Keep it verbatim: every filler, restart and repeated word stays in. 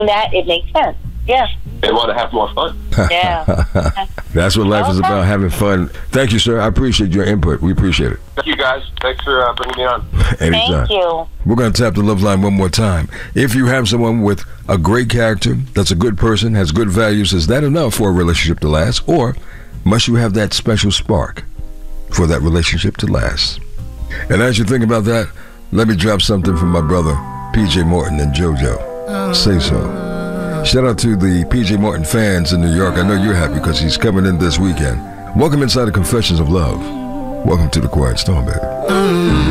that, it makes sense. Yeah. They want to have more fun. Yeah. That's what life okay. is about, having fun. Thank you, sir. I appreciate your input. We appreciate it. Thank you, guys. Thanks for uh, bringing me on. Anytime. Thank you. We're going to tap the love line one more time. If you have someone with a great character, that's a good person, has good values, is that enough for a relationship to last? Or must you have that special spark for that relationship to last? And as you think about that, let me drop something from my brother, P J Morton and JoJo. Say so. Shout out to the P J Morton fans in New York. I know you're happy because he's coming in this weekend. Welcome inside the Confessions of Love. Welcome to the Quiet Storm, baby.